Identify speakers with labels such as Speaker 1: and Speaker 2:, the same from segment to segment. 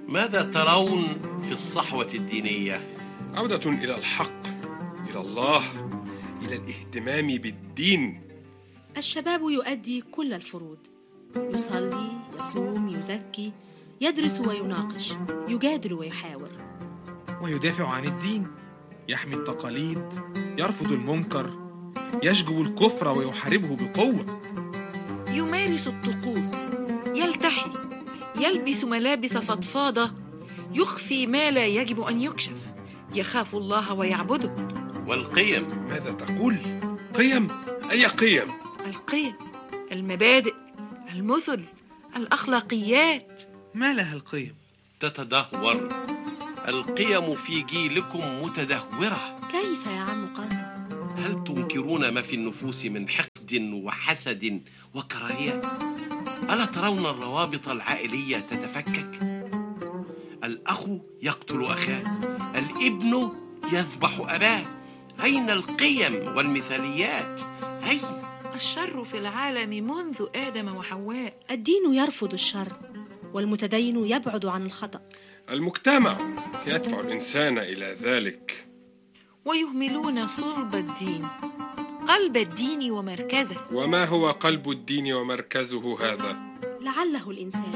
Speaker 1: ماذا ترون في الصحوة الدينية؟
Speaker 2: عودة إلى الحق، إلى الله، إلى الاهتمام بالدين.
Speaker 3: الشباب يؤدي كل الفروض، يصلي، يصوم، يزكي، يدرس ويناقش، يجادل ويحاور،
Speaker 4: ويدافع عن الدين، يحمي التقاليد، يرفض المنكر، يشجب الكفر ويحاربه بقوة،
Speaker 5: يمارس الطقوس، يلتحي، يلبس ملابس فضفاضة، يخفي ما لا يجب أن يكشف، يخاف الله ويعبده.
Speaker 1: والقيم؟
Speaker 2: ماذا تقول؟ قيم؟ أي قيم؟
Speaker 5: القيم، المبادئ، المثل، الأخلاقيات.
Speaker 4: ما لها القيم؟
Speaker 1: تتدهور. القيم في جيلكم متدهورة.
Speaker 3: كيف يا عم قاسم؟
Speaker 1: هل تنكرون ما في النفوس من حقد وحسد وكراهية؟ ألا ترون الروابط العائلية تتفكك؟ الأخ يقتل أخاه، الابن يذبح أباه. أين القيم والمثاليات؟ أين؟
Speaker 5: الشر في العالم منذ آدم وحواء.
Speaker 3: الدين يرفض الشر، والمتدين يبعد عن الخطأ.
Speaker 2: المجتمع يدفع الإنسان إلى ذلك.
Speaker 5: ويهملون صلب الدين، قلب الدين ومركزه.
Speaker 2: وما هو قلب الدين ومركزه هذا؟
Speaker 3: لعله الإنسان.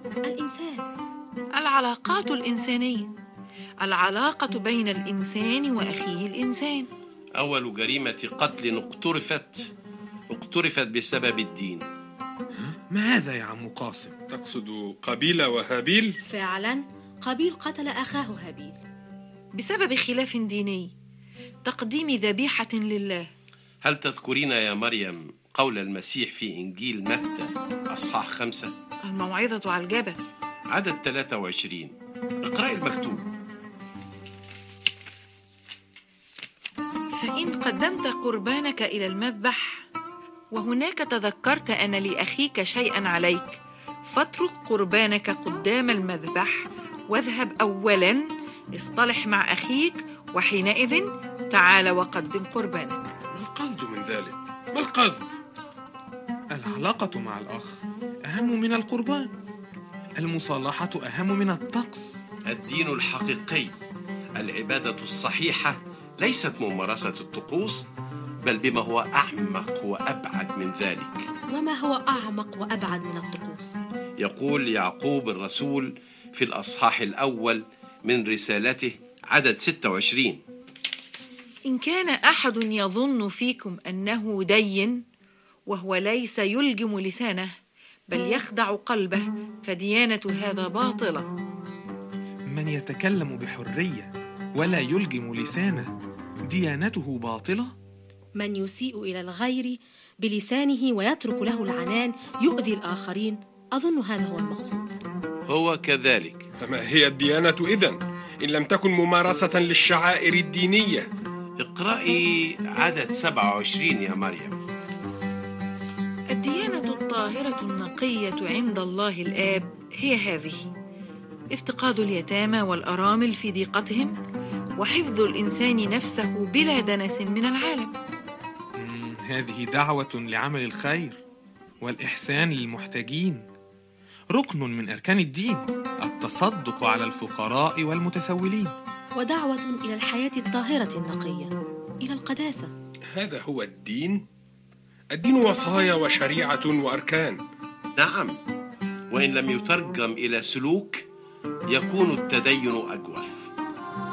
Speaker 5: العلاقات الإنسانية، العلاقة بين الإنسان وأخيه الإنسان.
Speaker 1: أول جريمة قتل اقترفت بسبب الدين.
Speaker 4: ما هذا يا عم قاسم؟
Speaker 2: تقصد قابيل وهابيل؟
Speaker 3: فعلا، قابيل قتل أخاه هابيل
Speaker 5: بسبب خلاف ديني، تقديم ذبيحة لله.
Speaker 1: هل تذكرين يا مريم قول المسيح في إنجيل متى أصحاح 5
Speaker 5: الموعظة على الجبل
Speaker 1: عدد 23؟ اقرأي المكتوب.
Speaker 5: فإن قدمت قربانك إلى المذبح وهناك تذكرت أن لأخيك شيئا عليك، فاترك قربانك قدام المذبح واذهب أولا اصطلح مع أخيك، وحينئذ تعال وقدم قربانك.
Speaker 2: ما القصد من ذلك؟ ما القصد؟
Speaker 4: العلاقة مع الأخ أهم من القربان، المصالحة أهم من الطقس.
Speaker 1: الدين الحقيقي، العبادة الصحيحة، ليست ممارسة الطقوس، بل بما هو أعمق وأبعد من ذلك.
Speaker 3: وما هو أعمق وأبعد من الطقوس؟
Speaker 1: يقول يعقوب الرسول في الأصحاح الأول من رسالته عدد 26:
Speaker 5: إن كان أحد يظن فيكم أنه دين وهو ليس يلجم لسانه بل يخدع قلبه، فديانة هذا باطلة.
Speaker 4: من يتكلم بحرية ولا يلجم لسانه ديانته باطلة.
Speaker 3: من يسيء إلى الغير بلسانه ويترك له العنان يؤذي الآخرين، أظن هذا هو المقصود.
Speaker 1: هو كذلك.
Speaker 2: فما هي الديانة إذن إن لم تكن ممارسة للشعائر الدينية؟
Speaker 1: اقرأي عدد 27 يا مريم.
Speaker 5: الديانة الطاهرة النقية عند الله الآب هي هذه: افتقاد اليتامى والأرامل في ضيقتهم، وحفظ الإنسان نفسه بلا دنس من العالم.
Speaker 4: هذه دعوة لعمل الخير والإحسان للمحتاجين، ركن من أركان الدين، التصدق على الفقراء والمتسولين،
Speaker 3: ودعوة إلى الحياة الطاهرة النقية، إلى القداسة.
Speaker 2: هذا هو الدين؟ الدين وصايا وشريعة وأركان.
Speaker 1: نعم، وإن لم يترجم إلى سلوك يكون التدين أجوف.